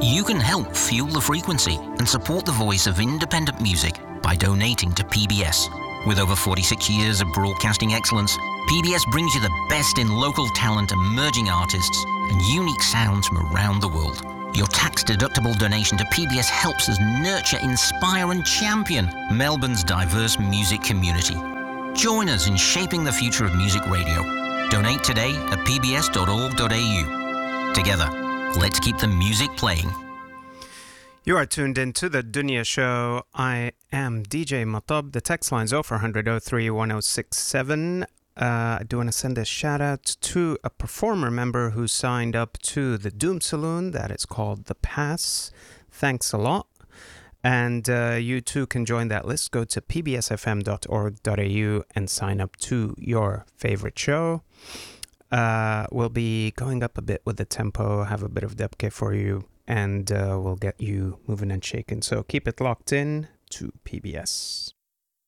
You can help fuel the frequency and support the voice of independent music by donating to PBS. With over 46 years of broadcasting excellence, PBS brings you the best in local talent, emerging artists, and unique sounds from around the world. Your tax-deductible donation to PBS helps us nurture, inspire, and champion Melbourne's diverse music community. Join us in shaping the future of music radio. Donate today at pbs.org.au. Together, let's keep the music playing. You are tuned in to the Dunya Show. I am DJ Matab. The text line's 0400 03 1067. I do want to send a shout out to a performer member who signed up to the Doom Saloon. That is called The Pass. Thanks a lot. And you too can join that list. Go to pbsfm.org.au and sign up to your favorite show. We'll be going up a bit with the tempo, have a bit of debke for you, and we'll get you moving and shaking. So keep it locked in to PBS.